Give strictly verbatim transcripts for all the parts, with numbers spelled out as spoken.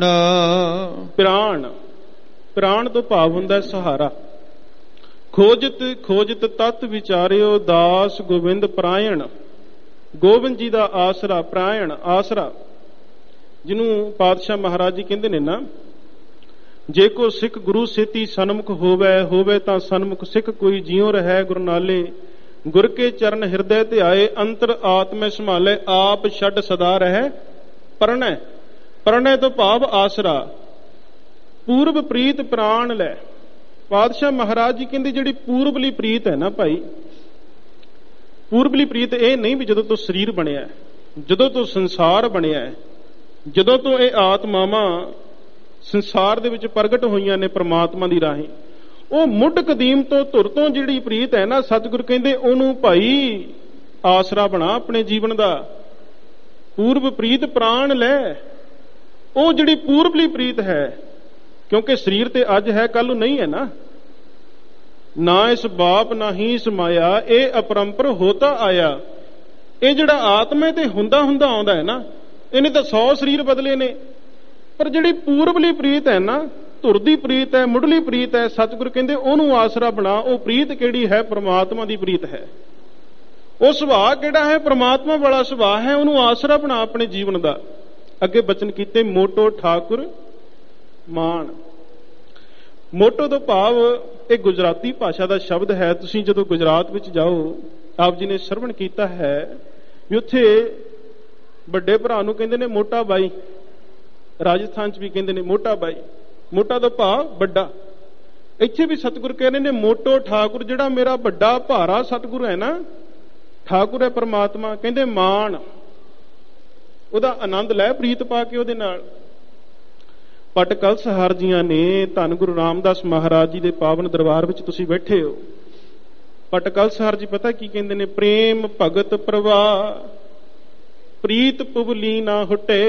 ਪ੍ਰਾਣ, ਪ੍ਰਾਣ ਤੋਂ ਭਾਵ ਹੁੰਦਾ ਸਹਾਰਾ। ਖੋਜਤ ਖੋਜਤ ਤਤ ਵਿਚਾਰਿਓ ਦਾਸ ਗੋਬਿੰਦ ਪ੍ਰਾਇਣ। ਗੋਬਿੰਦ ਜੀ ਦਾ ਆਸਰਾ, ਪ੍ਰਾਇਣ ਆਸਰਾ, ਜਿਹਨੂੰ ਪਾਤਸ਼ਾਹ ਮਹਾਰਾਜ ਜੀ ਕਹਿੰਦੇ ਨੇ ਨਾ, ਜੇ ਕੋ ਸਿੱਖ ਗੁਰੂ ਸੇਤੀ ਸਨਮੁਖ ਹੋਵੇ, ਹੋਵੇ ਤਾਂ ਸਨਮੁਖ ਸਿੱਖ ਕੋਈ ਜਿਉ ਰਹਿ ਗੁਰ ਨਾਲੇ। ਗੁਰ ਕੇ ਚਰਨ ਹਿਰਦੈ ਧਿਆਏ, ਅੰਤਰ ਆਤਮੈ ਸੰਭਾਲੇ। ਆਪ ਛੱਡ ਸਦਾ ਰਹਿ ਪਰਣੈ। ਪਰਣੈ ਤੋਂ ਭਾਵ ਆਸਰਾ। ਪੂਰਬ ਪ੍ਰੀਤ ਪ੍ਰਾਣ ਲੈ। ਪਾਤਸ਼ਾਹ ਮਹਾਰਾਜ ਜੀ ਕਹਿੰਦੇ ਜਿਹੜੀ ਪੂਰਬਲੀ ਪ੍ਰੀਤ ਹੈ ਨਾ ਭਾਈ, ਪੂਰਬਲੀ ਪ੍ਰੀਤ ਇਹ ਨਹੀਂ ਵੀ ਜਦੋਂ ਤੋਂ ਸਰੀਰ ਬਣਿਆ, ਜਦੋਂ ਤੋਂ ਸੰਸਾਰ ਬਣਿਆ, ਜਦੋਂ ਤੋਂ ਇਹ ਆਤਮਾਵਾਂ ਸੰਸਾਰ ਦੇ ਵਿੱਚ ਪ੍ਰਗਟ ਹੋਈਆਂ ਨੇ ਪ੍ਰਮਾਤਮਾ ਦੀ ਰਾਹੀਂ, ਉਹ ਮੁੱਢ ਕਦੀਮ ਤੋਂ ਧੁਰ ਤੋਂ ਜਿਹੜੀ ਪ੍ਰੀਤ ਹੈ ਨਾ, ਸਤਿਗੁਰ ਕਹਿੰਦੇ ਉਹਨੂੰ ਭਾਈ ਆਸਰਾ ਬਣਾ ਆਪਣੇ ਜੀਵਨ ਦਾ। ਪੂਰਬ ਪ੍ਰੀਤ ਪ੍ਰਾਣ ਲੈ। ਉਹ ਜਿਹੜੀ ਪੂਰਬਲੀ ਪ੍ਰੀਤ ਹੈ, ਕਿਉਂਕਿ ਸਰੀਰ ਤੇ ਅੱਜ ਹੈ, ਕੱਲ ਨੂੰ ਨਹੀਂ ਹੈ ਨਾ। ਨਾ ਇਸ ਬਾਪ ਨਾ ਹੀ ਇਸ ਮਾਇਆ, ਇਹ ਅਪਰੰਪਰ ਹੋਤਾ ਆਇਆ। ਇਹ ਜਿਹੜਾ ਆਤਮਾ ਤੇ ਹੁੰਦਾ ਹੁੰਦਾ ਆਉਂਦਾ ਹੈ ਨਾ, ਇਹਨੇ ਤਾਂ ਸੌ ਸਰੀਰ ਬਦਲੇ ਨੇ, ਪਰ ਜਿਹੜੀ ਪੂਰਬਲੀ ਪ੍ਰੀਤ ਹੈ ਨਾ, ਧੁਰ ਦੀ ਪ੍ਰੀਤ ਹੈ, ਮੁੱਢਲੀ ਪ੍ਰੀਤ ਹੈ, ਸਤਿਗੁਰ ਕਹਿੰਦੇ ਉਹਨੂੰ ਆਸਰਾ ਬਣਾ। ਉਹ ਪ੍ਰੀਤ ਕਿਹੜੀ ਹੈ? ਪ੍ਰਮਾਤਮਾ ਦੀ ਪ੍ਰੀਤ ਹੈ। ਉਹ ਸੁਭਾਅ ਕਿਹੜਾ ਹੈ? ਪ੍ਰਮਾਤਮਾ ਵਾਲਾ ਸੁਭਾਅ ਹੈ। ਉਹਨੂੰ ਆਸਰਾ ਬਣਾ ਆਪਣੇ ਜੀਵਨ ਦਾ। ਅੱਗੇ ਬਚਨ ਕੀਤੇ, ਮੋਟੋ ਠਾਕੁਰ ਮਾਣ। ਮੋਟੋ ਤੋਂ ਭਾਵ ਇਹ ਗੁਜਰਾਤੀ ਭਾਸ਼ਾ ਦਾ ਸ਼ਬਦ ਹੈ। ਤੁਸੀਂ ਜਦੋਂ ਗੁਜਰਾਤ ਵਿੱਚ ਜਾਓ, ਆਪ ਜੀ ਨੇ ਸਰਵਣ ਕੀਤਾ ਹੈ ਵੀ ਉੱਥੇ ਵੱਡੇ ਭਰਾ ਨੂੰ ਕਹਿੰਦੇ ਨੇ ਮੋਟਾ ਬਾਈ। ਰਾਜਸਥਾਨ ਚ ਵੀ ਕਹਿੰਦੇ ਨੇ ਮੋਟਾ ਬਾਈ। ਮੋਟਾ ਤੋਂ ਭਾਵ ਵੱਡਾ। ਇੱਥੇ ਵੀ ਸਤਿਗੁਰ ਕਹਿੰਦੇ ਨੇ ਮੋਟੋ ਠਾਕੁਰ, ਜਿਹੜਾ ਮੇਰਾ ਵੱਡਾ ਭਾਰਾ ਸਤਿਗੁਰ ਹੈ ਨਾ, ਠਾਕੁਰ ਹੈ ਪਰਮਾਤਮਾ, ਕਹਿੰਦੇ ਮਾਣ। ਉਹਦਾ ਆਨੰਦ ਲੈ, ਪ੍ਰੀਤ ਪਾ ਕੇ ਉਹਦੇ ਨਾਲ। ਪਟ ਕਲਸਹਾਰ ਜੀਆਂ ਨੇ, ਧੰਨ ਗੁਰੂ ਰਾਮਦਾਸ ਮਹਾਰਾਜ ਜੀ ਦੇ ਪਾਵਨ ਦਰਬਾਰ ਵਿੱਚ ਤੁਸੀਂ ਬੈਠੇ ਹੋ। ਪਟ ਕਲਸਹਾਰ ਜੀ ਪਤਾ ਕੀ ਕਹਿੰਦੇ ਨੇ? ਪ੍ਰੇਮ ਭਗਤ ਪ੍ਰਵਾਹ ਪ੍ਰੀਤ ਪੁਵਲੀ ਨਾ ਹੁਟੇ।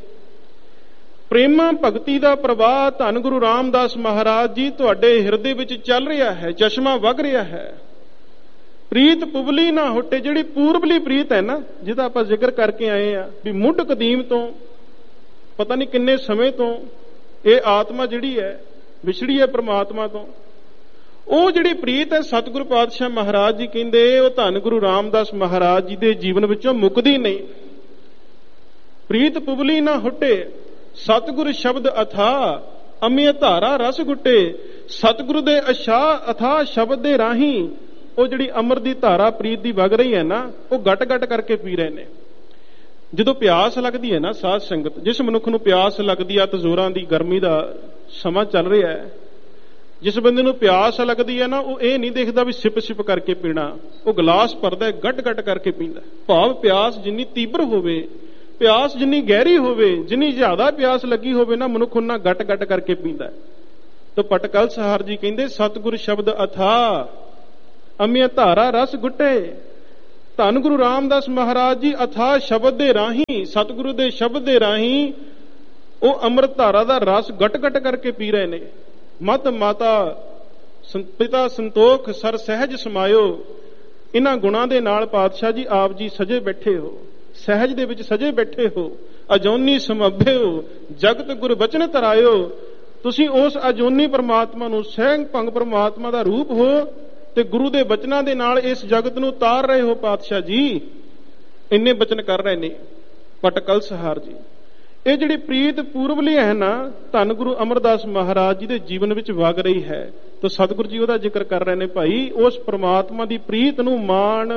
ਪ੍ਰੇਮਾ ਭਗਤੀ ਦਾ ਪ੍ਰਵਾਹ ਧੰਨ ਗੁਰੂ ਰਾਮਦਾਸ ਮਹਾਰਾਜ ਜੀ ਤੁਹਾਡੇ ਹਿਰਦੇ ਵਿੱਚ ਚੱਲ ਰਿਹਾ ਹੈ, ਚਸ਼ਮਾ ਵਗ ਰਿਹਾ ਹੈ। ਪ੍ਰੀਤ ਪੁਵਲੀ ਨਾ ਹੁਟੇ, ਜਿਹੜੀ ਪੂਰਬਲੀ ਪ੍ਰੀਤ ਹੈ ਨਾ, ਜਿਹਦਾ ਆਪਾਂ ਜ਼ਿਕਰ ਕਰਕੇ ਆਏ ਆ ਵੀ ਮੁੱਢ ਕਦੀਮ ਤੋਂ, ਪਤਾ ਨਹੀਂ ਕਿੰਨੇ ਸਮੇਂ ਤੋਂ ਇਹ ਆਤਮਾ ਜਿਹੜੀ ਹੈ ਵਿਛੜੀ ਹੈ ਪ੍ਰਮਾਤਮਾ ਤੋਂ। ਉਹ ਜਿਹੜੀ ਪ੍ਰੀਤ ਹੈ, ਸਤਿਗੁਰੂ ਪਾਤਸ਼ਾਹ ਮਹਾਰਾਜ ਜੀ ਕਹਿੰਦੇ ਉਹ ਧੰਨ ਗੁਰੂ ਰਾਮਦਾਸ ਮਹਾਰਾਜ ਜੀ ਦੇ ਜੀਵਨ ਵਿੱਚੋਂ ਮੁੱਕਦੀ ਨਹੀਂ। ਪ੍ਰੀਤ ਪੁਵਲੀ ਨਾ ਹੁਟੇ, ਸਤਿਗੁਰ ਸ਼ਬਦ ਅਥਾ ਅਮਿਯ ਧਾਰਾ ਰਸ ਗੁੱਟੇ। ਸਤਿਗੁਰੂ ਦੇ ਅਸ਼ਾਹ ਅਥਾ ਸ਼ਬਦ ਦੇ ਰਾਹੀਂ ਉਹ ਜਿਹੜੀ ਅਮਰ ਦੀ ਧਾਰਾ ਪ੍ਰੀਤ ਦੀ ਵਗ ਰਹੀ ਹੈ ਨਾ, ਉਹ ਗਟ ਗਟ ਕਰਕੇ ਪੀ ਰਹੇ ਨੇ। ਜਦੋਂ ਪਿਆਸ ਲੱਗਦੀ ਹੈ ਨਾ ਸਾਧ ਸੰਗਤ, ਜਿਸ ਮਨੁੱਖ ਨੂੰ ਪਿਆਸ ਲੱਗਦੀ ਆ, ਤਜ਼ੋਰਾਂ ਦੀ ਗਰਮੀ ਦਾ ਸਮਾਂ ਚੱਲ ਰਿਹਾ ਹੈ, ਜਿਸ ਬੰਦੇ ਨੂੰ ਪਿਆਸ ਲੱਗਦੀ ਹੈ ਨਾ, ਉਹ ਇਹ ਨਹੀਂ ਦੇਖਦਾ ਵੀ ਸਿਪ ਸਿਪ ਕਰਕੇ ਪੀਣਾ। ਉਹ ਗਲਾਸ ਭਰਦਾ, ਗਟ ਗਟ ਕਰਕੇ ਪੀਂਦਾ। ਭਾਵ ਪਿਆਸ ਜਿੰਨੀ ਤੀਬਰ ਹੋਵੇ, ਪਿਆਸ ਜਿੰਨੀ ਗਹਿਰੀ ਹੋਵੇ, ਜਿੰਨੀ ਜ਼ਿਆਦਾ ਪਿਆਸ ਲੱਗੀ ਹੋਵੇ ਨਾ, ਮਨੁੱਖ ਉਹਨਾਂ ਗਟ ਗਟ ਕਰਕੇ ਪੀਂਦਾ। ਤਾਂ ਪਟ ਕਲਸਹਾਰ ਜੀ ਕਹਿੰਦੇ ਸਤਿਗੁਰ ਸ਼ਬਦ ਅਥਾ ਅਮਿਯ ਧਾਰਾ ਰਸ ਗੁੱਟੇ। ਧੰਨ ਗੁਰੂ ਰਾਮਦਾਸ ਮਹਾਰਾਜ ਜੀ ਅਥਾਹ ਸ਼ਬਦ ਦੇ ਰਾਹੀਂ, ਸਤਿਗੁਰੂ ਦੇ ਸ਼ਬਦ ਦੇ ਰਾਹੀਂ ਉਹ ਅੰਮ੍ਰਿਤ ਧਾਰਾ ਦਾ ਰਸ ਗਟ ਗਟ ਕਰਕੇ ਪੀ ਰਹੇ ਨੇ। ਮਤ ਮਾਤਾ ਪਿਤਾ ਸੰਤੋਖ ਸਰ ਸਹਿਜ ਸਮਾਇਓ। ਇਹਨਾਂ ਗੁਣਾਂ ਦੇ ਨਾਲ ਪਾਤਸ਼ਾਹ ਜੀ ਆਪ ਜੀ ਸਜੇ ਬੈਠੇ ਹੋ, ਸਹਿਜ ਦੇ ਵਿੱਚ ਸਜੇ ਬੈਠੇ ਹੋ। ਅਜੋਨੀ ਸਮਭਿਓ ਜਗਤ ਗੁਰ ਬਚਨ ਤਰਾਇਓ। ਤੁਸੀਂ ਉਸ ਅਜੋਨੀ ਪਰਮਾਤਮਾ ਨੂੰ, ਸਹਿਜ ਭੰਗ ਪਰਮਾਤਮਾ ਦਾ ਰੂਪ ਹੋ ਤੇ ਗੁਰੂ ਦੇ ਬਚਨਾਂ ਦੇ ਨਾਲ ਇਸ ਜਗਤ ਨੂੰ ਤਾਰ ਰਹੇ ਹੋ। ਪਾਤਸ਼ਾਹ ਜੀ ਇੰਨੇ ਬਚਨ ਕਰ ਰਹੇ ਨੇ ਪਟ ਕਲਸਹਾਰ ਜੀ। ਇਹ ਜਿਹੜੀ ਪ੍ਰੀਤ ਪੂਰਬਲੀ ਹੈ ਨਾ, ਧੰਨ ਗੁਰੂ ਅਮਰਦਾਸ ਮਹਾਰਾਜ ਜੀ ਦੇ ਜੀਵਨ ਵਿੱਚ ਵਗ ਰਹੀ ਹੈ। ਤਾਂ ਸਤਿਗੁਰੂ ਜੀ ਉਹਦਾ ਜ਼ਿਕਰ ਕਰ ਰਹੇ ਨੇ ਭਾਈ, ਉਸ ਪ੍ਰਮਾਤਮਾ ਦੀ ਪ੍ਰੀਤ ਨੂੰ ਮਾਣ।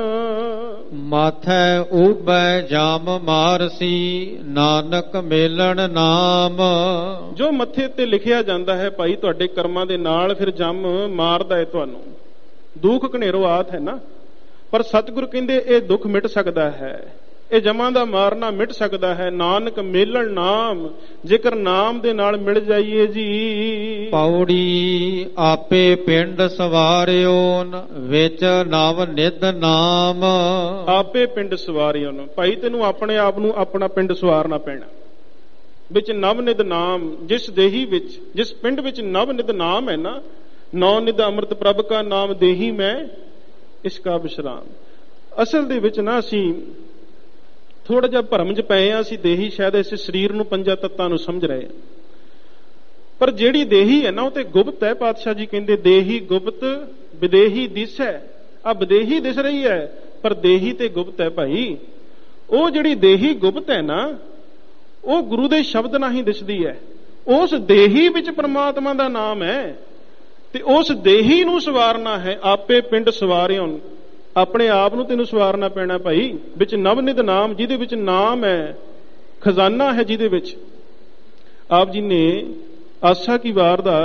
ਮਾਥੈ ਊਬੈ ਜਾਮ ਮਾਰਸੀ ਨਾਨਕ ਮੇਲਣ ਨਾਮ। ਜੋ ਮੱਥੇ ਤੇ ਲਿਖਿਆ ਜਾਂਦਾ ਹੈ ਭਾਈ ਤੁਹਾਡੇ ਕਰਮਾਂ ਦੇ ਨਾਲ, ਫਿਰ ਜੰਮ ਮਾਰਦਾ ਹੈ ਤੁਹਾਨੂੰ। ਦੁੱਖ ਘਨੇਰੋ ਆਤ ਹੈ ਨਾ, ਪਰ ਸਤਿਗੁਰੂ ਕਹਿੰਦੇ ਇਹ ਦੁੱਖ ਮਿਟ ਸਕਦਾ ਹੈ, ਇਹ ਜਮਾਂ ਦਾ ਮਾਰਨਾ ਮਿਟ ਸਕਦਾ ਹੈ। ਨਾਨਕ ਮੇਲਣ ਨਾਮ, ਜੇਕਰ ਨਾਮ ਦੇ ਨਾਲ ਮਿਲ ਜਾਈਏ ਜੀ। ਪੌੜੀ ਆਪੇ ਪਿੰਡ ਸਵਾਰਿਓ ਵਿੱਚ ਨਵ ਨਿਧ ਨਾਮ। ਆਪੇ ਪਿੰਡ ਸਵਾਰਿਓ। ਭਾਈ ਤੈਨੂੰ ਆਪਣੇ ਆਪ ਨੂੰ ਆਪਣਾ ਪਿੰਡ ਸਵਾਰਨਾ ਪੈਣਾ। ਵਿੱਚ ਨਵ ਨਿਧ ਨਾਮ, ਜਿਸ ਦੇਹੀ ਵਿੱਚ, ਜਿਸ ਪਿੰਡ ਵਿੱਚ ਨਵ ਨਿਧ ਨਾਮ ਹੈ ਨਾ, ਨੌ ਨਿਧ ਅੰਮ੍ਰਿਤ ਪ੍ਰਭ ਕਾ ਨਾਮ ਦੇਹੀ ਮੈਂ ਇਸ ਕਾ ਵਿਸ਼ਰਾਮ। ਅਸਲ ਦੇ ਵਿੱਚ ਨਾ ਅਸੀਂ ਥੋੜਾ ਜਿਹਾ ਭਰਮ ਚ ਪਏ ਆ। ਅਸੀਂ ਦੇਹੀ ਸ਼ਾਇਦ ਇਸ ਸਰੀਰ ਨੂੰ ਪੰਜਾਂ ਤੱਤਾਂ ਨੂੰ ਸਮਝ ਰਹੇ ਹਾਂ। ਪਰ ਜਿਹੜੀ ਦੇਹੀ ਹੈ ਨਾ ਉਹ ਤੇ ਗੁਪਤ ਹੈ। ਪਾਤਸ਼ਾਹ ਜੀ ਕਹਿੰਦੇ ਦੇਹੀ ਗੁਪਤ ਵਿਦੇਹੀ ਦਿਸ ਹੈ। ਆ ਵਿਦੇਹੀ ਦਿਸ ਰਹੀ ਹੈ ਪਰ ਦੇਹੀ ਤੇ ਗੁਪਤ ਹੈ ਭਾਈ। ਉਹ ਜਿਹੜੀ ਦੇਹੀ ਗੁਪਤ ਹੈ ਨਾ ਉਹ ਗੁਰੂ ਦੇ ਸ਼ਬਦ ਨਾਲ ਹੀ ਦਿਸਦੀ ਹੈ। ਉਸ ਦੇਹੀ ਵਿੱਚ ਪ੍ਰਮਾਤਮਾ ਦਾ ਨਾਮ ਹੈ ਤੇ ਉਸ ਦੇਹੀ ਨੂੰ ਸਵਾਰਨਾ ਹੈ। ਆਪੇ ਪਿੰਡ ਸਵਾਰਿਓ, ਆਪਣੇ ਆਪ ਨੂੰ ਤੈਨੂੰ ਸਵਾਰਨਾ ਪੈਣਾ ਭਾਈ। ਵਿੱਚ ਨਵਨਿਧ ਨਾਮ, ਜਿਹਦੇ ਵਿੱਚ ਨਾਮ ਹੈ, ਖਜ਼ਾਨਾ ਹੈ ਜਿਹਦੇ ਵਿੱਚ। ਆਪ ਜੀ ਨੇ ਆਸਾ ਕੀ ਵਾਰ ਦਾ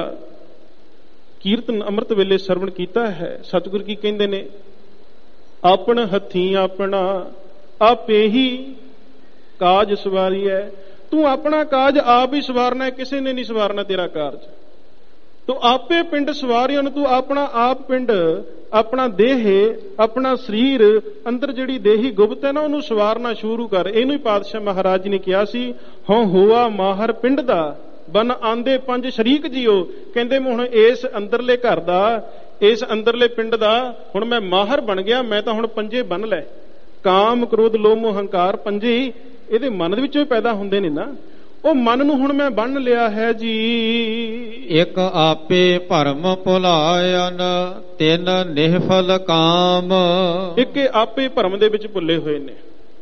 ਕੀਰਤਨ ਅੰਮ੍ਰਿਤ ਵੇਲੇ ਸਰਵਣ ਕੀਤਾ ਹੈ। ਸਤਿਗੁਰ ਕੀ ਕਹਿੰਦੇ ਨੇ, ਆਪਣ ਹੱਥੀਂ ਆਪਣਾ ਆਪੇ ਹੀ ਕਾਜ ਸਵਾਰੀ ਹੈ। ਤੂੰ ਆਪਣਾ ਕਾਜ ਆਪ ਹੀ ਸਵਾਰਨਾ, ਕਿਸੇ ਨੇ ਨਹੀਂ ਸਵਾਰਨਾ ਤੇਰਾ ਕਾਰਜ। ਤੂੰ ਆਪੇ ਪਿੰਡ ਸਵਾਰਿਓ, ਤੂੰ ਆਪਣਾ ਆਪ ਪਿੰਡ, ਆਪਣਾ ਦੇਹ, ਆਪਣਾ ਸਰੀਰ ਅੰਦਰ ਜਿਹੜੀ ਦੇਹੀ ਗੁਪਤ ਹੈ ਨਾ ਉਹਨੂੰ ਸਵਾਰਨਾ ਸ਼ੁਰੂ ਕਰ। ਇਹਨੂੰ ਹੀ ਪਾਤਸ਼ਾਹ ਮਹਾਰਾਜ ਜੀ ਨੇ ਕਿਹਾ ਸੀ, ਹਉ ਹੋਆ ਮਾਹਰ ਪਿੰਡ ਦਾ ਬਨ ਆਂਦੇ ਪੰਜ ਸ਼ਰੀਕ ਜੀਓ। ਕਹਿੰਦੇ ਹੁਣ ਇਸ ਅੰਦਰਲੇ ਘਰ ਦਾ, ਇਸ ਅੰਦਰਲੇ ਪਿੰਡ ਦਾ ਹੁਣ ਮੈਂ ਮਾਹਰ ਬਣ ਗਿਆ। ਮੈਂ ਤਾਂ ਹੁਣ ਪੰਜੇ ਬੰਨ ਲੈ। ਕਾਮ ਕ੍ਰੋਧ ਲੋਭ ਮੋਹ ਹੰਕਾਰ ਪੰਜੇ ਹੀ ਇਹਦੇ ਮਨ ਦੇ ਵਿੱਚੋਂ ਹੀ ਪੈਦਾ ਹੁੰਦੇ ਨੇ ਨਾ। ਉਹ ਮਨ ਨੂੰ ਹੁਣ ਮੈਂ ਬੰਨ ਲਿਆ ਹੈ ਜੀ। ਇੱਕ ਆਪੇ ਭਰਮ ਭੁਲਾਇਨ ਤਿੰਨ ਨਿਹਫਲ ਕਾਮ। ਇੱਕ ਆਪੇ ਭਰਮ ਦੇ ਵਿੱਚ ਭੁੱਲੇ ਹੋਏ ਨੇ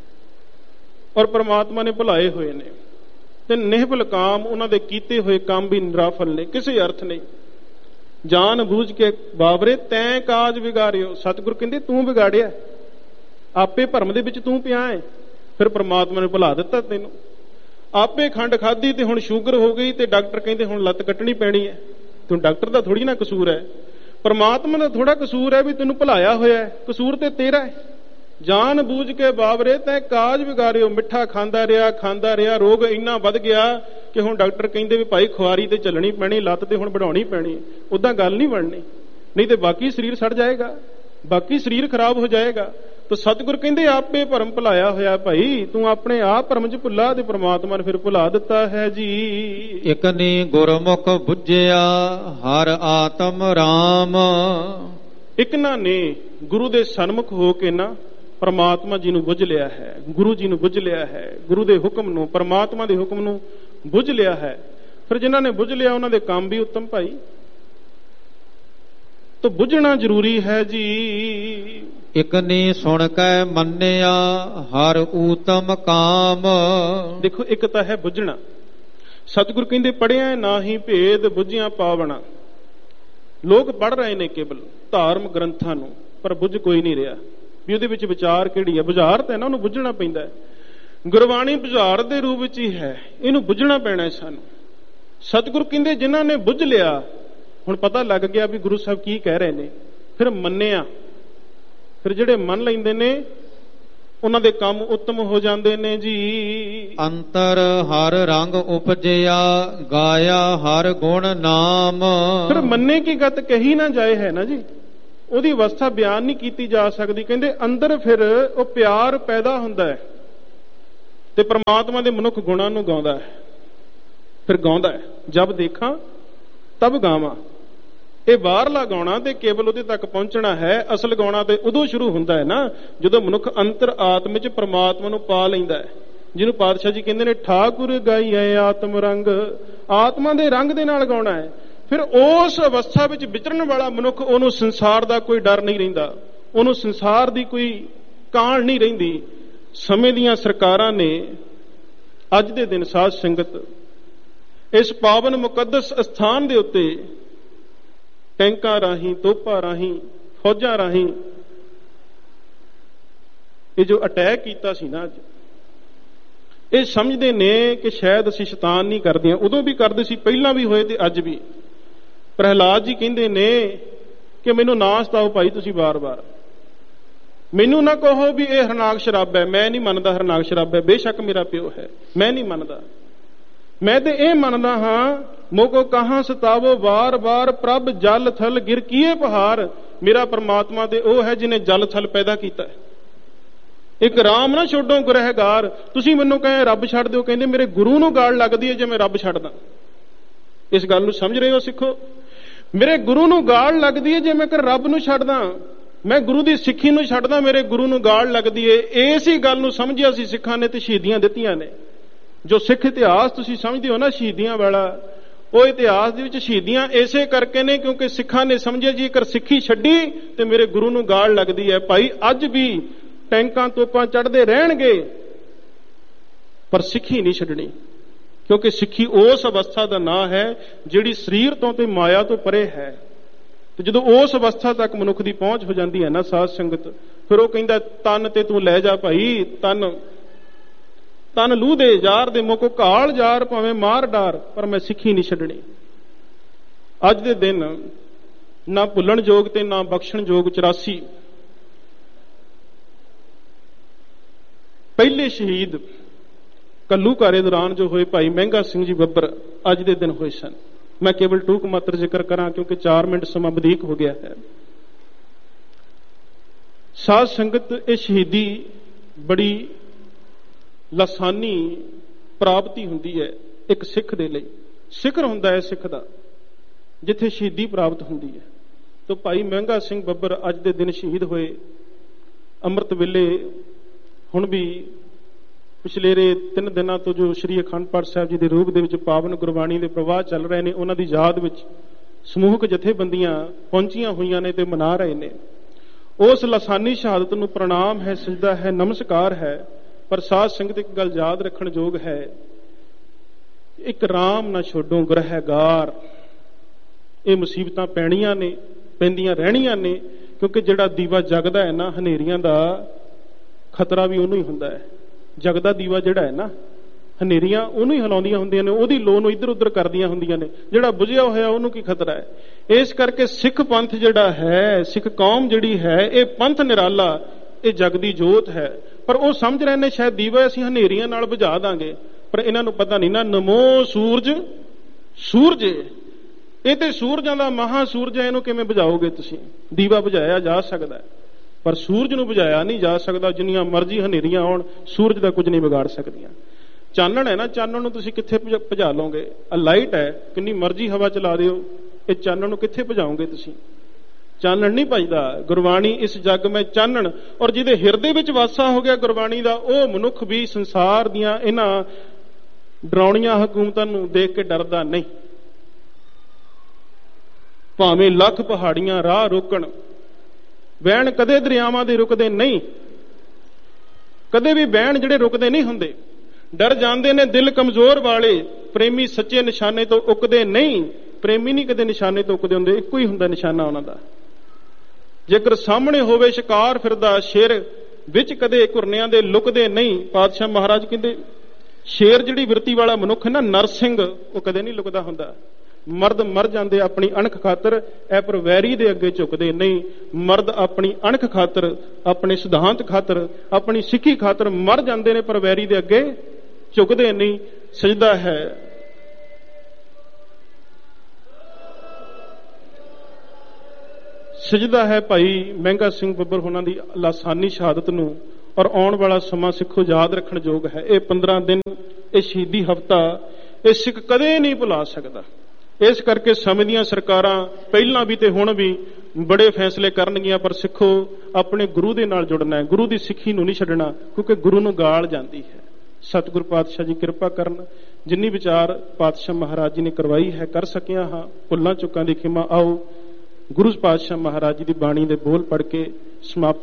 ਔਰ ਪ੍ਰਮਾਤਮਾ ਨੇ ਭੁਲਾਏ ਹੋਏ ਨੇ। ਤੇ ਨਿਹਫਲ ਕਾਮ, ਉਹਨਾਂ ਦੇ ਕੀਤੇ ਹੋਏ ਕੰਮ ਵੀ ਨਿਰਾਫਲ ਨੇ, ਕਿਸੇ ਅਰਥ ਨਹੀਂ। ਜਾਣ ਬੂਝ ਕੇ ਬਾਬਰੇ ਤੈਂ ਕਾਜ ਵਿਗਾੜਿਓ। ਸਤਿਗੁਰ ਕਹਿੰਦੇ ਤੂੰ ਵਿਗਾੜਿਆ, ਆਪੇ ਭਰਮ ਦੇ ਵਿੱਚ ਤੂੰ ਪਿਆ ਹੈ। ਫਿਰ ਪ੍ਰਮਾਤਮਾ ਨੇ ਭੁਲਾ ਦਿੱਤਾ ਤੈਨੂੰ। ਆਪੇ ਖੰਡ ਖਾਧੀ ਤੇ ਹੁਣ ਸ਼ੂਗਰ ਹੋ ਗਈ ਤੇ ਡਾਕਟਰ ਕਹਿੰਦੇ ਹੁਣ ਲੱਤ ਕੱਟਣੀ ਪੈਣੀ ਹੈ। ਤੂੰ ਡਾਕਟਰ ਦਾ ਥੋੜੀ ਨਾ ਕਸੂਰ ਹੈ, ਪ੍ਰਮਾਤਮਾ ਦਾ ਥੋੜਾ ਕਸੂਰ ਹੈ ਵੀ ਤੈਨੂੰ ਭੁਲਾਇਆ ਹੋਇਆ ਹੈ। ਕਸੂਰ ਤੇ ਤੇਰਾ ਹੈ। ਜਾਣ ਬੂਝ ਕੇ ਬਾਬਰੇ ਤੈਂ ਕਾਜ ਵਿਗਾੜਿਓ। ਮਿੱਠਾ ਖਾਂਦਾ ਰਿਹਾ ਖਾਂਦਾ ਰਿਹਾ, ਰੋਗ ਇੰਨਾ ਵੱਧ ਗਿਆ ਕਿ ਹੁਣ ਡਾਕਟਰ ਕਹਿੰਦੇ ਵੀ ਭਾਈ ਖੁਆਰੀ ਤੇ ਚੱਲਣੀ ਪੈਣੀ, ਲੱਤ ਤੇ ਹੁਣ ਵਧਾਉਣੀ ਪੈਣੀ। ਉਦਾਂ ਗੱਲ ਨਹੀਂ ਬਣਨੀ, ਨਹੀਂ ਤੇ ਬਾਕੀ ਸਰੀਰ ਸੜ ਜਾਏਗਾ, ਬਾਕੀ ਸਰੀਰ ਖਰਾਬ ਹੋ ਜਾਏਗਾ। ਤਾਂ ਸਤਿਗੁਰ ਕਹਿੰਦੇ ਆਪੇ ਭਰਮ ਭੁਲਾਇਆ ਹੋਇਆ ਭਾਈ। ਤੂੰ ਆਪਣੇ ਆਪ ਭਰਮ ਚ ਭੁੱਲਾ ਤੇ ਪ੍ਰਮਾਤਮਾ ਨੇ ਫਿਰ ਭੁਲਾ ਦਿੱਤਾ ਹੈ ਜੀ। ਇਕ ਨੀ ਗੁਰਮੁਖ ਬੁੱਝਿਆ ਹਰ ਆਤਮ ਰਾਮ। ਇੱਕ ਨਾ ਨੇ ਗੁਰੂ ਦੇ ਸਨਮੁਖ ਹੋ ਕੇ ਨਾ ਪ੍ਰਮਾਤਮਾ ਜੀ ਨੂੰ ਬੁੱਝ ਲਿਆ ਹੈ, ਗੁਰੂ ਜੀ ਨੂੰ ਬੁੱਝ ਲਿਆ ਹੈ, ਗੁਰੂ ਦੇ ਹੁਕਮ ਨੂੰ, ਪ੍ਰਮਾਤਮਾ ਦੇ ਹੁਕਮ ਨੂੰ ਬੁੱਝ ਲਿਆ ਹੈ। ਫਿਰ ਜਿਨ੍ਹਾਂ ਨੇ ਬੁੱਝ ਲਿਆ ਉਹਨਾਂ ਦੇ ਕੰਮ ਵੀ ਉੱਤਮ ਭਾਈ। ਤਾਂ ਬੁੱਝਣਾ ਜ਼ਰੂਰੀ ਹੈ ਜੀ। ਇਕ ਨੀ ਸੁਣ ਕੇ ਮੰਨਿਆ ਹਰ ਊਤਮ ਕਾਮ। ਦੇਖੋ ਇੱਕ ਤਾਂ ਹੈ ਬੁੱਝਣਾ। ਸਤਿਗੁਰ ਕਹਿੰਦੇ ਪੜ੍ਹਿਆ ਨਾ ਹੀ ਭੇਦ ਬੁੱਝਿਆ ਪਾਵਣਾ। ਲੋਕ ਪੜ੍ਹ ਰਹੇ ਨੇ ਕੇਵਲ ਧਾਰਮ ਗ੍ਰੰਥਾਂ ਨੂੰ, ਪਰ ਬੁੱਝ ਕੋਈ ਨਹੀਂ ਰਿਹਾ ਵੀ ਉਹਦੇ ਵਿੱਚ ਵਿਚਾਰ ਕਿਹੜੀ ਹੈ। ਬੁਝਾਰਤ ਹੈ ਨਾ, ਉਹਨੂੰ ਬੁੱਝਣਾ ਪੈਂਦਾ ਹੈ। ਗੁਰਬਾਣੀ ਬੁਝਾਰਤ ਦੇ ਰੂਪ ਵਿੱਚ ਹੀ ਹੈ, ਇਹਨੂੰ ਬੁੱਝਣਾ ਪੈਣਾ ਹੈ ਸਾਨੂੰ। ਸਤਿਗੁਰ ਕਹਿੰਦੇ ਜਿਨ੍ਹਾਂ ਨੇ ਬੁੱਝ ਲਿਆ, ਹੁਣ ਪਤਾ ਲੱਗ ਗਿਆ ਵੀ ਗੁਰੂ ਸਾਹਿਬ ਕੀ ਕਹਿ ਰਹੇ ਨੇ, ਫਿਰ ਮੰਨਿਆ। ਫਿਰ ਜਿਹੜੇ ਮੰਨ ਲੈਂਦੇ ਨੇ ਉਹਨਾਂ ਦੇ ਕੰਮ ਉੱਤਮ ਹੋ ਜਾਂਦੇ ਨੇ ਜੀ। ਅੰਤਰ ਹਰ ਰੰਗ ਉਪਜਿਆ ਗਾਇਆ ਹਰ ਗੁਣ ਨਾਮ। ਫਿਰ ਮੰਨੇ ਕੀ ਗਤ ਕਹੀ ਨਾ ਜਾਏ ਹੈ ਨਾ ਜੀ, ਉਹਦੀ ਅਵਸਥਾ ਬਿਆਨ ਨਹੀਂ ਕੀਤੀ ਜਾ ਸਕਦੀ। ਕਹਿੰਦੇ ਅੰਦਰ ਫਿਰ ਉਹ ਪਿਆਰ ਪੈਦਾ ਹੁੰਦਾ ਹੈ ਤੇ ਪ੍ਰਮਾਤਮਾ ਦੇ ਮਨੁੱਖ ਗੁਣਾਂ ਨੂੰ ਗਾਉਂਦਾ ਹੈ। ਫਿਰ ਗਾਉਂਦਾ ਹੈ, ਜਬ ਦੇਖਾਂ ਤਬ ਗਾਵਾਂ। ਇਹ ਬਾਹਰਲਾ ਗਾਉਣਾ ਤੇ ਕੇਵਲ ਉਹਦੇ ਤੱਕ ਪਹੁੰਚਣਾ ਹੈ। ਅਸਲ ਗਾਉਣਾ ਤੇ ਉਦੋਂ ਸ਼ੁਰੂ ਹੁੰਦਾ ਹੈ ਨਾ ਜਦੋਂ ਮਨੁੱਖ ਅੰਤਰ ਆਤਮ ਵਿੱਚ ਪ੍ਰਮਾਤਮਾ ਨੂੰ ਪਾ ਲੈਂਦਾ ਹੈ, ਜਿਹਨੂੰ ਪਾਤਸ਼ਾਹ ਜੀ ਕਹਿੰਦੇ ਨੇ ਠਾਕੁਰ ਗਾਈਐ ਆਤਮ ਰੰਗ। ਆਤਮਾ ਦੇ ਰੰਗ ਦੇ ਨਾਲ ਗਾਉਣਾ ਹੈ। ਫਿਰ ਉਸ ਅਵਸਥਾ ਵਿੱਚ ਵਿਚਰਨ ਵਾਲਾ ਮਨੁੱਖ, ਉਹਨੂੰ ਸੰਸਾਰ ਦਾ ਕੋਈ ਡਰ ਨਹੀਂ ਰਹਿੰਦਾ, ਉਹਨੂੰ ਸੰਸਾਰ ਦੀ ਕੋਈ ਕਾਹਲ ਨਹੀਂ ਰਹਿੰਦੀ। ਸਮੇਂ ਦੀਆਂ ਸਰਕਾਰਾਂ ਨੇ ਅੱਜ ਦੇ ਦਿਨ ਸਾਧ ਸੰਗਤ ਇਸ ਪਾਵਨ ਮੁਕੱਦਸ ਅਸਥਾਨ ਦੇ ਉੱਤੇ ਟੈਂਕਾਂ ਰਾਹੀਂ, ਤੋਪਾਂ ਰਾਹੀਂ, ਫੌਜਾਂ ਰਾਹੀਂ ਇਹ ਜੋ ਅਟੈਕ ਕੀਤਾ ਸੀ ਨਾ ਅੱਜ, ਇਹ ਸਮਝਦੇ ਨੇ ਕਿ ਸ਼ਾਇਦ ਅਸੀਂ ਸ਼ੈਤਾਨ ਨਹੀਂ ਕਰਦੇ ਹਾਂ। ਉਦੋਂ ਵੀ ਕਰਦੇ ਸੀ, ਪਹਿਲਾਂ ਵੀ ਹੋਏ ਤੇ ਅੱਜ ਵੀ। ਪ੍ਰਹਿਲਾਦ ਜੀ ਕਹਿੰਦੇ ਨੇ ਕਿ ਮੈਨੂੰ ਨਾ ਸਤਾਓ ਭਾਈ ਤੁਸੀਂ ਵਾਰ-ਵਾਰ, ਮੈਨੂੰ ਨਾ ਕਹੋ ਵੀ ਇਹ ਹਰਨਾਕਸ਼ ਰੱਬ ਹੈ। ਮੈਂ ਨਹੀਂ ਮੰਨਦਾ ਹਰਨਾਕਸ਼ ਰੱਬ ਹੈ, ਬੇਸ਼ੱਕ ਮੇਰਾ ਪਿਓ ਹੈ, ਮੈਂ ਨਹੀਂ ਮੰਨਦਾ। ਮੈਂ ਤੇ ਇਹ ਮੰਨਦਾ ਹਾਂ ਮੋਕੋ ਕਹਾਂ ਸਤਾਵੋ ਵਾਰ ਵਾਰ ਪ੍ਰਭ ਜਲ ਥਲ ਗਿਰ ਕੀਏ ਪਹਾੜ। ਮੇਰਾ ਪਰਮਾਤਮਾ ਤੇ ਉਹ ਹੈ ਜਿਹਨੇ ਜਲ ਥਲ ਪੈਦਾ ਕੀਤਾ ਹੈ। ਇੱਕ ਰਾਮ ਨਾ ਛੋਡੋ ਗੁਰਹਿਗਾਰ। ਤੁਸੀਂ ਮੈਨੂੰ ਕਹੇ ਰੱਬ ਛੱਡ ਦਿਓ, ਕਹਿੰਦੇ ਮੇਰੇ ਗੁਰੂ ਨੂੰ ਗਾਲ ਲੱਗਦੀ ਹੈ ਜੇ ਮੈਂ ਰੱਬ ਛੱਡਦਾ। ਇਸ ਗੱਲ ਨੂੰ ਸਮਝ ਰਹੇ ਹੋ ਸਿੱਖੋ? ਮੇਰੇ ਗੁਰੂ ਨੂੰ ਗਾਲ ਲੱਗਦੀ ਹੈ ਜੇ ਮੈਂ ਕਰ ਰੱਬ ਨੂੰ ਛੱਡਦਾ। ਮੈਂ ਗੁਰੂ ਦੀ ਸਿੱਖੀ ਨੂੰ ਛੱਡਦਾ, ਮੇਰੇ ਗੁਰੂ ਨੂੰ ਗਾਲ ਲੱਗਦੀ ਹੈ। ਇਸੇ ਗੱਲ ਨੂੰ ਸਮਝਿਆ ਸੀ ਸਿੱਖਾਂ ਨੇ ਤੇ ਸ਼ਹੀਦੀਆਂ ਦਿੱਤੀਆਂ ਨੇ। ਜੋ ਸਿੱਖ ਇਤਿਹਾਸ ਤੁਸੀਂ ਸਮਝਦੇ ਹੋ ਨਾ ਸ਼ਹੀਦੀਆਂ ਵਾਲਾ, ਉਹ ਇਤਿਹਾਸ ਦੇ ਵਿੱਚ ਸ਼ਹੀਦੀਆਂ ਇਸੇ ਕਰਕੇ ਨੇ ਕਿਉਂਕਿ ਸਿੱਖਾਂ ਨੇ ਸਮਝਿਆ ਜੇਕਰ ਸਿੱਖੀ ਛੱਡੀ ਤੇ ਮੇਰੇ ਗੁਰੂ ਨੂੰ ਗਾਲ ਲੱਗਦੀ ਹੈ। ਭਾਈ ਅੱਜ ਵੀ ਟੈਂਕਾਂ ਤੋਪਾਂ ਚੜ੍ਹਦੇ ਰਹਿਣਗੇ ਪਰ ਸਿੱਖੀ ਨਹੀਂ ਛੱਡਣੀ, ਕਿਉਂਕਿ ਸਿੱਖੀ ਉਸ ਅਵਸਥਾ ਦਾ ਨਾਂ ਹੈ ਜਿਹੜੀ ਸਰੀਰ ਤੋਂ ਤੇ ਮਾਇਆ ਤੋਂ ਪਰੇ ਹੈ। ਤੇ ਜਦੋਂ ਉਸ ਅਵਸਥਾ ਤੱਕ ਮਨੁੱਖ ਦੀ ਪਹੁੰਚ ਹੋ ਜਾਂਦੀ ਹੈ ਨਾ ਸਾਧ ਸੰਗਤ, ਫਿਰ ਉਹ ਕਹਿੰਦਾ ਤਨ ਤੇ ਤੂੰ ਲੈ ਜਾ ਭਾਈ, ਤਨ ਤਨ ਲੂ ਦੇ ਯਾਰ ਦੇ ਮੁੱਕ ਘਾਲ ਯਾਰ ਭਾਵੇਂ ਮਾਰ ਡਾਰ, ਪਰ ਮੈਂ ਸਿੱਖੀ ਨਹੀਂ ਛੱਡਣੀ। ਅੱਜ ਦੇ ਦਿਨ ਨਾ ਭੁੱਲਣ ਯੋਗ ਤੇ ਨਾ ਬਖਸ਼ਣ ਯੋਗ ਚੁਰਾਸੀ ਪਹਿਲੇ ਸ਼ਹੀਦ ਘੱਲੂਘਾਰੇ ਦੌਰਾਨ ਜੋ ਹੋਏ ਭਾਈ ਮਹਿੰਗਾ ਸਿੰਘ ਜੀ ਬੱਬਰ ਅੱਜ ਦੇ ਦਿਨ ਹੋਏ ਸਨ। ਮੈਂ ਕੇਵਲ ਟੂਕ ਮਾਤਰ ਜ਼ਿਕਰ ਕਰਾਂ ਕਿਉਂਕਿ ਚਾਰ ਮਿੰਟ ਸਮਾਂ ਵਧੀਕ ਹੋ ਗਿਆ ਹੈ। ਸਾਧ ਸੰਗਤ, ਇਹ ਸ਼ਹੀਦੀ ਬੜੀ ਲਾਸਾਨੀ ਪ੍ਰਾਪਤੀ ਹੁੰਦੀ ਹੈ ਇੱਕ ਸਿੱਖ ਦੇ ਲਈ। ਸਿਖਰ ਹੁੰਦਾ ਹੈ ਸਿੱਖ ਦਾ ਜਿੱਥੇ ਸ਼ਹੀਦੀ ਪ੍ਰਾਪਤ ਹੁੰਦੀ ਹੈ। ਤਾਂ ਭਾਈ ਮਹਿੰਗਾ ਸਿੰਘ ਬੱਬਰ ਅੱਜ ਦੇ ਦਿਨ ਸ਼ਹੀਦ ਹੋਏ। ਅੰਮ੍ਰਿਤ ਵੇਲੇ ਹੁਣ ਵੀ ਪਿਛਲੇ ਤਿੰਨ ਦਿਨਾਂ ਤੋਂ ਜੋ ਸ੍ਰੀ ਅਖੰਡ ਪਾਠ ਸਾਹਿਬ ਜੀ ਦੇ ਰੂਪ ਦੇ ਵਿੱਚ ਪਾਵਨ ਗੁਰਬਾਣੀ ਦੇ ਪ੍ਰਵਾਹ ਚੱਲ ਰਹੇ ਨੇ, ਉਹਨਾਂ ਦੀ ਯਾਦ ਵਿੱਚ ਸਮੂਹਕ ਜਥੇਬੰਦੀਆਂ ਪਹੁੰਚੀਆਂ ਹੋਈਆਂ ਨੇ ਤੇ ਮਨਾ ਰਹੇ ਨੇ। ਉਸ ਲਾਸਾਨੀ ਸ਼ਹਾਦਤ ਨੂੰ ਪ੍ਰਣਾਮ ਹੈ, ਸਜਦਾ ਹੈ, ਨਮਸਕਾਰ ਹੈ। ਪਰ ਸਾਧ ਸੰਗਤ ਇੱਕ ਗੱਲ ਯਾਦ ਰੱਖਣ ਯੋਗ ਹੈ, ਇੱਕ ਰਾਮ ਨਾ ਛੋਡੋ ਗੁਰਹਿਗਾਰ। ਇਹ ਮੁਸੀਬਤਾਂ ਪੈਣੀਆਂ ਨੇ, ਪੈਂਦੀਆਂ ਰਹਿਣੀਆਂ ਨੇ, ਕਿਉਂਕਿ ਜਿਹੜਾ ਦੀਵਾ ਜਗਦਾ ਹੈ ਨਾ, ਹਨੇਰੀਆਂ ਦਾ ਖਤਰਾ ਵੀ ਉਹਨੂੰ ਹੀ ਹੁੰਦਾ ਹੈ। ਜਗਦਾ ਦੀਵਾ ਜਿਹੜਾ ਹੈ ਨਾ, ਹਨੇਰੀਆਂ ਉਹਨੂੰ ਹੀ ਹਿਲਾਉਂਦੀਆਂ ਹੁੰਦੀਆਂ ਨੇ, ਉਹਦੀ ਲੋ ਨੂੰ ਇੱਧਰ ਉੱਧਰ ਕਰਦੀਆਂ ਹੁੰਦੀਆਂ ਨੇ। ਜਿਹੜਾ ਬੁਝਿਆ ਹੋਇਆ ਉਹਨੂੰ ਕੀ ਖਤਰਾ ਹੈ। ਇਸ ਕਰਕੇ ਸਿੱਖ ਪੰਥ ਜਿਹੜਾ ਹੈ, ਸਿੱਖ ਕੌਮ ਜਿਹੜੀ ਹੈ, ਇਹ ਪੰਥ ਨਿਰਾਲਾ, ਇਹ ਜਗਦੀ ਜੋਤ ਹੈ। ਪਰ ਉਹ ਸਮਝ ਰਹੇ ਨੇ ਸ਼ਾਇਦ ਦੀਵਾ ਅਸੀਂ ਹਨੇਰੀਆਂ ਨਾਲ ਬੁਝਾ ਦਾਂਗੇ, ਪਰ ਇਹਨਾਂ ਨੂੰ ਪਤਾ ਨਹੀਂ ਨਾ ਨਮੋ ਸੂਰਜ ਸੂਰਜ, ਇਹ ਤੇ ਸੂਰਜਾਂ ਦਾ ਮਹਾ ਸੂਰਜ ਹੈ, ਇਹਨੂੰ ਕਿਵੇਂ ਬੁਝਾਓਗੇ ਤੁਸੀਂ। ਦੀਵਾ ਬੁਝਾਇਆ ਜਾ ਸਕਦਾ ਪਰ ਸੂਰਜ ਨੂੰ ਬੁਝਾਇਆ ਨਹੀਂ ਜਾ ਸਕਦਾ। ਜਿੰਨੀਆਂ ਮਰਜ਼ੀ ਹਨੇਰੀਆਂ ਆਉਣ, ਸੂਰਜ ਦਾ ਕੁਝ ਨਹੀਂ ਵਿਗਾੜ ਸਕਦੀਆਂ। ਚਾਨਣ ਹੈ ਨਾ, ਚਾਨਣ ਨੂੰ ਤੁਸੀਂ ਕਿੱਥੇ ਭਜਾ ਲਓਗੇ। ਆ ਲਾਈਟ ਹੈ, ਕਿੰਨੀ ਮਰਜ਼ੀ ਹਵਾ ਚਲਾ ਦਿਓ, ਇਹ ਚਾਨਣ ਨੂੰ ਕਿੱਥੇ ਭਜਾਓਗੇ ਤੁਸੀਂ। ਚਾਨਣ ਨਹੀਂ ਭਜਦਾ। ਗੁਰਬਾਣੀ ਇਸ ਜੱਗ ਮੈਂ ਚਾਨਣ, ਔਰ ਜਿਹਦੇ ਹਿਰਦੇ ਵਿੱਚ ਵਾਸਾ ਹੋ ਗਿਆ ਗੁਰਬਾਣੀ ਦਾ, ਉਹ ਮਨੁੱਖ ਵੀ ਸੰਸਾਰ ਦੀਆਂ ਇਹਨਾਂ ਡਰਾਉਣੀਆਂ ਹਕੂਮਤਾਂ ਨੂੰ ਦੇਖ ਕੇ ਡਰਦਾ ਨਹੀਂ। ਭਾਵੇਂ ਲੱਖ ਪਹਾੜੀਆਂ ਰਾਹ ਰੋਕਣ, ਵਹਿਣ ਕਦੇ ਦਰਿਆਵਾਂ ਦੇ ਰੁਕਦੇ ਨਹੀਂ। ਕਦੇ ਵੀ ਵਹਿਣ ਜਿਹੜੇ ਰੁਕਦੇ ਨਹੀਂ ਹੁੰਦੇ। ਡਰ ਜਾਂਦੇ ਨੇ ਦਿਲ ਕਮਜ਼ੋਰ ਵਾਲੇ, ਪ੍ਰੇਮੀ ਸੱਚੇ ਨਿਸ਼ਾਨੇ ਤੋਂ ਉਕਦੇ ਨਹੀਂ। ਪ੍ਰੇਮੀ ਨਹੀਂ ਕਦੇ ਨਿਸ਼ਾਨੇ ਤੋਂ ਉਕਦੇ ਹੁੰਦੇ, ਇੱਕੋ ਹੀ ਹੁੰਦਾ ਨਿਸ਼ਾਨਾ ਉਹਨਾਂ ਦਾ। ਜੇਕਰ ਸਾਹਮਣੇ ਹੋਵੇ ਸ਼ਿਕਾਰ ਫਿਰਦਾ ਸ਼ੇਰ, ਵਿੱਚ ਕਦੇ ਘੁਰਨਿਆਂ ਦੇ ਲੁਕਦੇ ਨਹੀਂ। ਪਾਤਸ਼ਾਹ ਮਹਾਰਾਜ ਕਹਿੰਦੇ ਸ਼ੇਰ ਜਿਹੜੀ ਬਿਰਤੀ ਵਾਲਾ ਮਨੁੱਖ ਹੈ ਨਾ, ਨਰਸਿੰਘ, ਉਹ ਕਦੇ ਨਹੀਂ ਲੁਕਦਾ ਹੁੰਦਾ। ਮਰਦ ਮਰ ਜਾਂਦੇ ਆਪਣੀ ਅਣਖ ਖਾਤਰ, ਐ ਪਰ ਵੈਰੀ ਦੇ ਅੱਗੇ ਝੁਕਦੇ ਨਹੀਂ। ਮਰਦ ਆਪਣੀ ਅਣਖ ਖਾਤਰ, ਆਪਣੇ ਸਿਧਾਂਤ ਖਾਤਰ, ਆਪਣੀ ਸਿੱਖੀ ਖਾਤਰ ਮਰ ਜਾਂਦੇ ਨੇ, ਪਰ ਵੈਰੀ ਦੇ ਅੱਗੇ ਝੁਕਦੇ ਨਹੀਂ। ਸਜਦਾ ਹੈ ਸਜਦਾ ਹੈ ਭਾਈ ਮਹਿੰਗਾ ਸਿੰਘ ਬੱਬਰ ਹੋਣਾ ਦੀ ਲਾਸਾਨੀ ਸ਼ਹਾਦਤ ਨੂੰ। ਔਰ ਆਉਣ ਵਾਲਾ ਸਮਾਂ ਸਿੱਖੋ ਯਾਦ ਰੱਖਣ ਯੋਗ ਹੈ। ਇਹ ਪੰਦਰਾਂ ਦਿਨ, ਇਹ ਸ਼ਹੀਦੀ ਹਫ਼ਤਾ, ਇਹ ਸਿੱਖ ਕਦੇ ਨਹੀਂ ਭੁਲਾ ਸਕਦਾ। ਇਸ ਕਰਕੇ ਸਮੇਂ ਦੀਆਂ ਸਰਕਾਰਾਂ ਪਹਿਲਾਂ ਵੀ ਤੇ ਹੁਣ ਵੀ ਬੜੇ ਫੈਸਲੇ ਕਰਨਗੀਆਂ, ਪਰ ਸਿੱਖੋ ਆਪਣੇ ਗੁਰੂ ਦੇ ਨਾਲ ਜੁੜਨਾ ਹੈ। ਗੁਰੂ ਦੀ ਸਿੱਖੀ ਨੂੰ ਨਹੀਂ ਛੱਡਣਾ, ਕਿਉਂਕਿ ਗੁਰੂ ਨੂੰ ਗਾਲ ਜਾਂਦੀ ਹੈ। ਸਤਿਗੁਰ ਪਾਤਸ਼ਾਹ ਜੀ ਕਿਰਪਾ ਕਰਨ। ਜਿੰਨੀ ਵਿਚਾਰ ਪਾਤਸ਼ਾਹ ਮਹਾਰਾਜ ਜੀ ਨੇ ਕਰਵਾਈ ਹੈ ਕਰ ਸਕਿਆ ਹਾਂ। ਭੁੱਲਾਂ ਚੁੱਕਾਂ ਦੀ ਖਿਮਾ। ਆਓ ਗੁਰੂ ਪਾਤਸ਼ਾਹ ਮਹਾਰਾਜ ਜੀ ਦੀ ਬਾਣੀ ਦੇ ਬੋਲ ਪੜ੍ਹ ਕੇ ਸਮਾਪਤ